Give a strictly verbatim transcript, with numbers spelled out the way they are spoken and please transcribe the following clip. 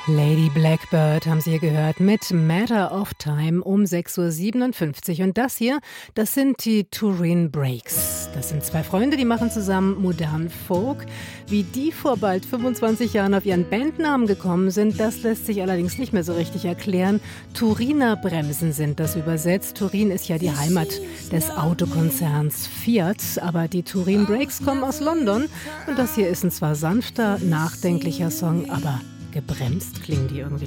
Lady Blackbird haben Sie hier gehört mit Matter of Time um sechs Uhr siebenundfünfzig. Und das hier, das sind die Turin Breaks. Das sind zwei Freunde, die machen zusammen modernen Folk. Wie die vor bald fünfundzwanzig Jahren auf ihren Bandnamen gekommen sind, das lässt sich allerdings nicht mehr so richtig erklären. Turiner Bremsen sind das übersetzt. Turin ist ja die Heimat des Autokonzerns Fiat. Aber die Turin Breaks kommen aus London. Und das hier ist ein zwar sanfter, nachdenklicher Song, aber gebremst klingen die irgendwie